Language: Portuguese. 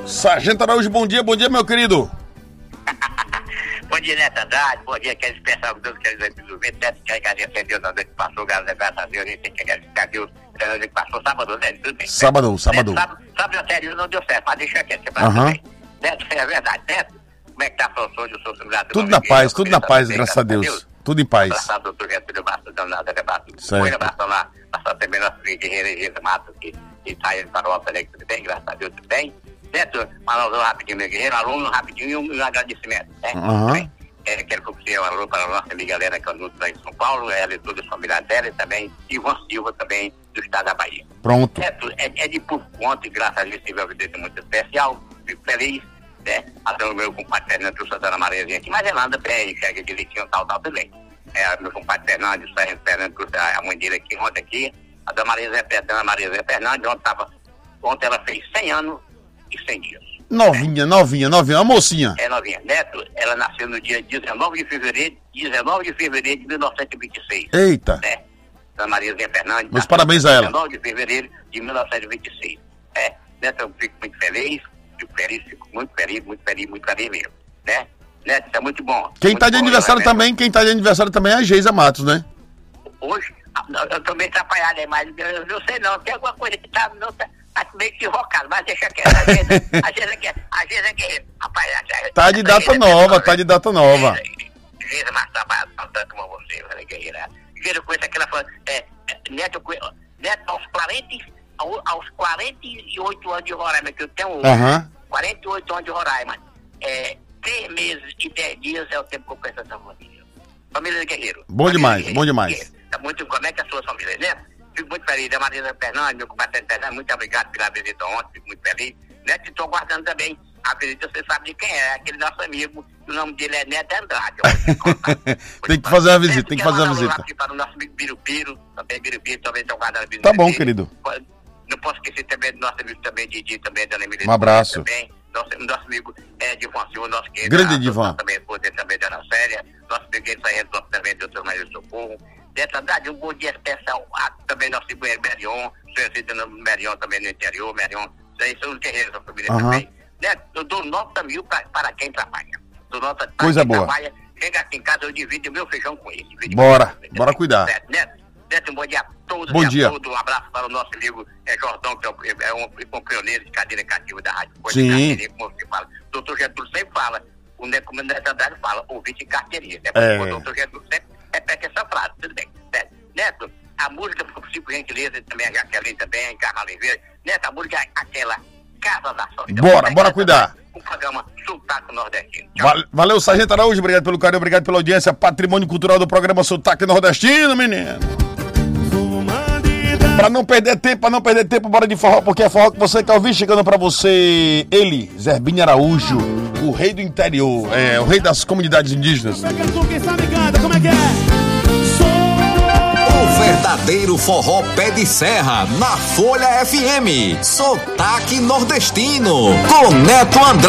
Sargento Araújo, bom dia, meu querido. Bom dia, Neto Andrade, bom dia, aquele especial Deus, aqueles amigos do Vento, que agradecer a Deus na noite que passou, graças a Deus, a gente tem que agradecer a Deus, na noite que passou, sábado, né? Tudo bem. Sábado. Sábado anterior não deu certo, mas deixa quieto, também. Neto, é verdade, Neto, como é que tá a sua saúde, o seu segurado? Tudo na paz, graças a Deus. Tudo em paz. Abraçado, doutor Getúlio Matos, danado, certo. Um abraço lá, passar também nosso guerreiro Regina Matos, que tá aí para o Alto, tudo bem, graças a Deus, tudo bem. Neto, falando rapidinho, meu guerreiro, aluno rapidinho e um agradecimento, né? Quero que você um alô para a nossa amiga Helena Canuto lá em São Paulo, ela e toda a família dela, e também Ivan Silva, também do estado da Bahia. Pronto. É de por conta, e graças a Deus tive uma visita muito especial, fico feliz, né? Até o meu compadre Fernando trouxe a dona Mariazinha aqui, mas ela anda bem, enxerga direitinho, tal também. Meu compadre Fernando, o Fernando trouxe a mãe dele aqui, ontem aqui, a dona Mariazinha Fernandes, ontem ela fez 100 anos e 100 dias. Novinha, uma mocinha. É novinha. Neto, ela nasceu no dia 19 de fevereiro de 1926. Eita. Né? Dona Mariazinha Fernandes. Meus parabéns a ela. 19 de fevereiro de 1926. Neto, eu fico muito feliz, fico muito feliz mesmo. Né? Neto, isso é muito bom. Quem tá de aniversário também é a Geisa Matos, né? Hoje, eu tô meio atrapalhado, mas eu não sei não, tem alguma coisa que tá meio que invocado, mas deixa quieto. Às vezes é que, rapaz, tá de data nova. Geisa Matos trabalha tanto como você, guerreira. Geisa coisa que ela falou, Neto, aos 48 anos de Roraima, que eu tenho 48 anos de Roraima, 3 meses e 10 dias é o tempo que eu conheço essa família. Família de guerreiro. Bom demais. Tá muito, como é que é a sua família, né? Fico muito feliz, a Marisa Fernandes, meu compadre Fernandes, muito obrigado pela visita ontem, fico muito feliz. Neto, estou guardando também a visita, você sabe de quem é, aquele nosso amigo, o nome dele é Neto Andrade. Tem que fazer uma visita, Para o nosso amigo Birubiru, também estou guardando a visita. Tá bom, querido. Não posso esquecer também do nosso amigo também, Didi, também, Dona Emília. Um abraço. Também, nosso amigo Divan Silva, nosso querido. Grande Divan. Também, também, Dona Célia, nosso amigo Saído, também, doutor Maria Socorro. Dessa verdade, um bom dia especial também nosso amigo Merion, senhor Merion também no interior, Merion, isso são os guerreiros da família também. Eu dou nota 1000 para quem trabalha. Coisa boa. Trabalha, chega aqui em casa, eu divido o meu feijão com ele. Bora cuidar. Neto, um bom dia a todos. Bom dia. Um abraço para o nosso amigo Jordão, que é um pioneiro de cadeira cativa da rádio. Sim. Como você fala. O doutor Getúlio sempre fala, como o Neto Andrade fala, ouvinte de carteirinha. O doutor Getúlio sempre repete essa frase, tudo bem. Neto, a música, por cinco gentileza, também a Jaqueline, também a Carla Oliveira. Neto, a música é aquela Casa da Solidão. Bora cuidar. O programa Sotaque Nordestino. Valeu, Sargento Araújo, obrigado pelo carinho, obrigado pela audiência, patrimônio cultural do programa Sotaque Nordestino, menino. Pra não perder tempo, bora de forró, porque é forró que você quer ouvir, chegando pra você, ele, Zerbinho Araújo, o rei do interior, o rei das comunidades indígenas. Como é que é? O verdadeiro forró pé de serra, na Folha FM, Sotaque Nordestino, com Neto Andrade.